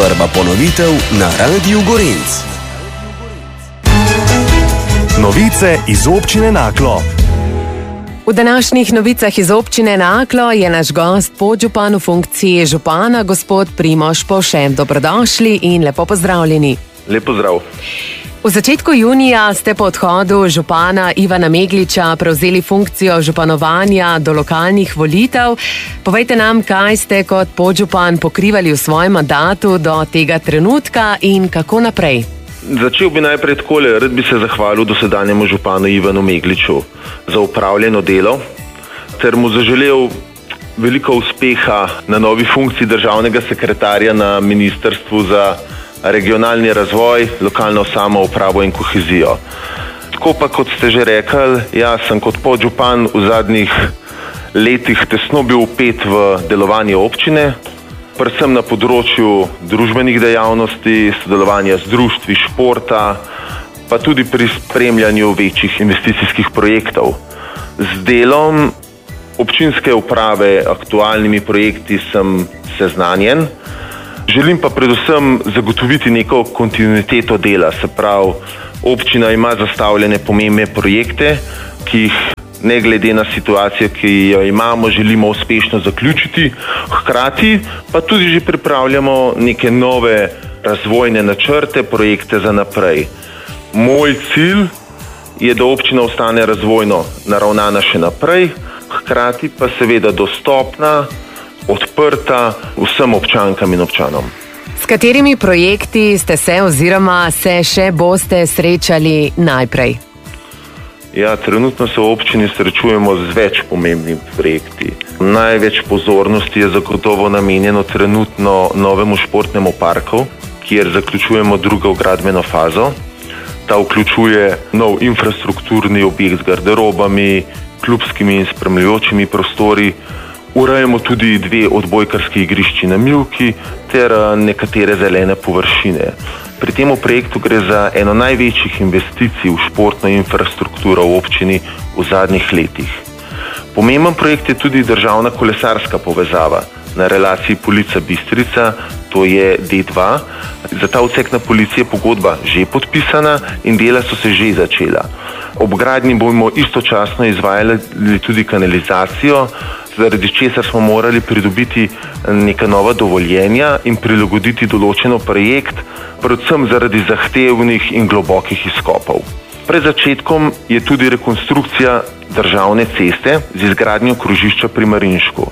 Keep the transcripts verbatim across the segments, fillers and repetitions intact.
Prva ponovitev na Radiu Gorenc. Novice iz občine Naklo. V današnjih novicah iz občine Naklo je naš gost podžupan v funkciji župana, gospod Primož Povše. Dobrodošli in lepo pozdravljeni. Lep pozdrav. V začetku junija ste po odhodu župana Ivana Megliča prevzeli funkcijo županovanja do lokalnih volitev. Povejte nam, kaj ste kot podžupan pokrivali v svojem mandatu do tega trenutka in kako naprej. Začel bi najprej takole, rad bi se zahvalil dosedanjemu županu Ivanu Megliču za upravljeno delo ter mu zaželel veliko uspeha na novi funkciji državnega sekretarja na Ministrstvu za regionalni razvoj, lokalno samoupravo in kohezijo. Tako pa, kot ste že rekli, jaz sem kot podžupan v zadnjih letih tesno bil vpet v delovanje občine, predvsem na področju družbenih dejavnosti, sodelovanja z društvi, športa, pa tudi pri spremljanju večjih investicijskih projektov. Z delom občinske uprave, aktualnimi projekti sem seznanjen, želim pa predvsem zagotoviti neko kontinuiteto dela, se pravi, občina ima zastavljene pomembne projekte, ki jih ne glede na situacijo, ki jo imamo, želimo uspešno zaključiti, hkrati pa tudi že pripravljamo neke nove razvojne načrte, projekte za naprej. Moj cilj je, da občina ostane razvojno naravnana še naprej, hkrati pa seveda dostopna, odprta vsem občankam in občanom. S katerimi projekti ste se oziroma se še boste srečali najprej? Ja, trenutno se v občini srečujemo z več pomembnimi projekti. Največ pozornosti je zagotovo namenjeno trenutno novemu športnemu parku, kjer zaključujemo drugo gradbeno fazo. Ta vključuje nov infrastrukturni objekt z garderobami, klubskimi in spremljajočimi prostori. Urejamo tudi dve odbojkarski igrišči na mivki ter nekatere zelene površine. Pri tem projektu gre za eno največjih investicij v športno infrastrukturo v občini v zadnjih letih. Pomemben projekt je tudi državna kolesarska povezava na relaciji Polica-Bistrica, to je D dva. Za ta odsek na Policiji je pogodba že podpisana in dela so se že začela. Ob gradnji bomo istočasno izvajali tudi kanalizacijo, zaradi česar smo morali pridobiti neka nova dovoljenja in prilagoditi določeno projekt, predvsem zaradi zahtevnih in globokih izkopov. Pred začetkom je tudi rekonstrukcija državne ceste z izgradnjo krožišča pri Marinšku.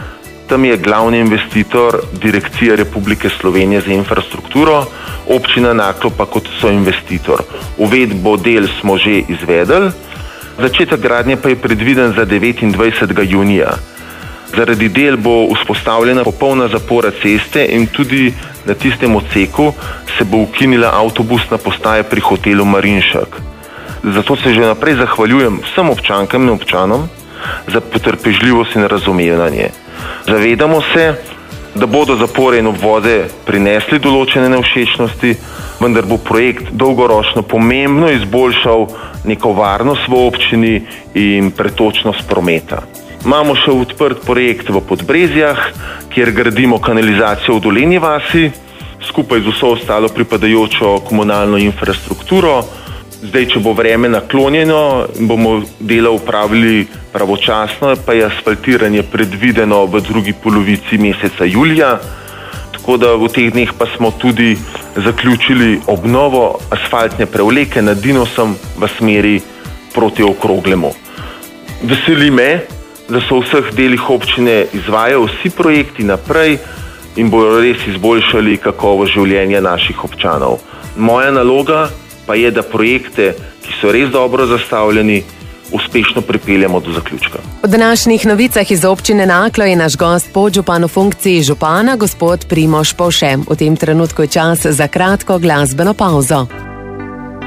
Tam je glavni investitor Direkcija Republike Slovenije za infrastrukturo, občina Naklo pa kot soinvestitor. Uvedbo del smo že izvedli, začetek gradnje pa je predviden za devetindvajsetega junija. Zaradi del bo vzpostavljena popolna zapora ceste in tudi na tistem odseku se bo ukinila avtobusna postaja pri hotelu Marinšek. Zato se že naprej zahvaljujem vsem občankam in občanom za potrpežljivost in razumevanje. Zavedamo se, da bodo zapore in obvode prinesli določene nevšečnosti, vendar bo projekt dolgoročno pomembno izboljšal neko varnost v občini in pretočnost prometa. Imamo še odprt projekt v Podbrezjah, kjer gradimo kanalizacijo v Dolenji vasi, skupaj z vso ostalo pripadajočo komunalno infrastrukturo. Zdaj, če bo vreme naklonjeno, bomo delo upravili pravočasno, pa je asfaltiranje predvideno v drugi polovici meseca julija. Tako da v teh dneh pa smo tudi zaključili obnovo asfaltne prevleke nad Dinosom v smeri proti Okroglemu. Veseli me, da so v vseh delih občine izvajajo vsi projekti naprej in bodo res izboljšali kakovost življenja naših občanov. Moja naloga pa je, da projekte, ki so res dobro zastavljeni, uspešno pripeljamo do zaključka. V današnjih novicah iz občine Naklo je naš gost podžupan v funkciji župana, gospod Primož Povše. V tem trenutku je čas za kratko glasbeno pavzo.